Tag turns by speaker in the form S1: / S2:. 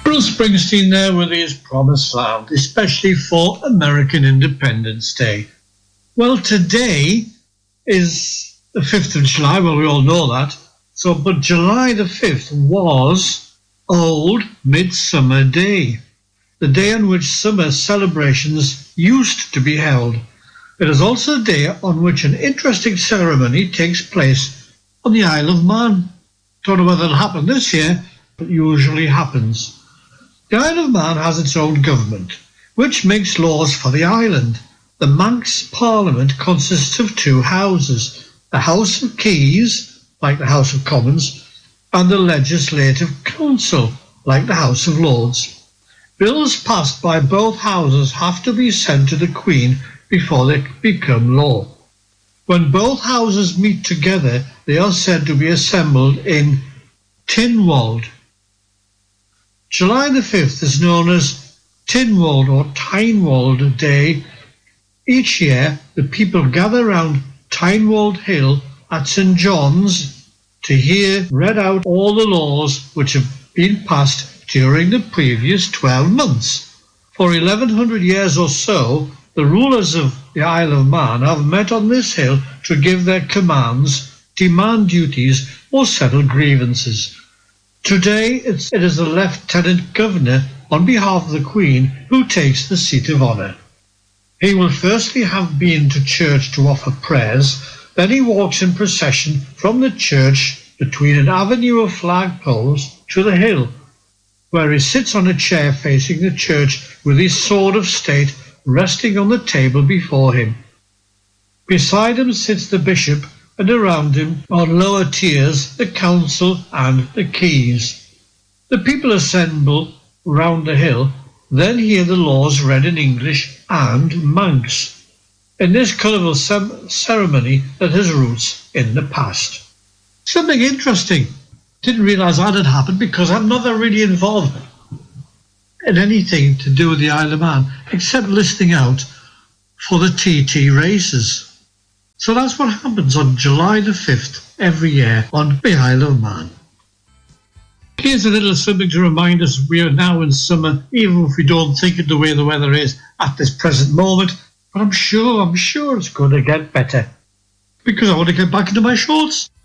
S1: Bruce Springsteen there with his Promised Land, especially for American Independence Day. Well, today is the 5th of July, well, we all know that. But July the 5th was Old Midsummer Day, the day on which summer celebrations used to be held. It is also a day on which an interesting ceremony takes place on the Isle of Man. Don't know whether it'll happen this year, but it usually happens. The Isle of Man has its own government, which makes laws for the island. The Manx Parliament consists of two houses, the House of Keys, like the House of Commons, and the Legislative Council, like the House of Lords. Bills passed by both houses have to be sent to the Queen before they become law. When both houses meet together, they are said to be assembled in Tynwald. July the 5th is known as Tynwald or Tynwald Day. Each year, the people gather round Tynwald Hill at St John's to hear read out all the laws which have been passed during the previous 12 months. For 1100 years or so, the rulers of the Isle of Man have met on this hill to give their commands, demand duties, or settle grievances. Today, it is the Lieutenant Governor, on behalf of the Queen, who takes the seat of honour. He will firstly have been to church to offer prayers, then he walks in procession from the church between an avenue of flagpoles to the hill, where he sits on a chair facing the church with his sword of state resting on the table before him. Beside him sits the bishop, and around him, on lower tiers, the council and the keys. The people assemble round the hill, then hear the laws read in English and Manx, in this colourful ceremony that has roots in the past. Something interesting. Didn't realise that had happened because I'm not really involved in anything to do with the Isle of Man, except listening out for the TT races. So that's what happens on July the 5th every year on the Isle of Man. Here's a little something to remind us we are now in summer, even if we don't think it the way the weather is at this present moment. But I'm sure it's going to get better, because I want to get back into my shorts.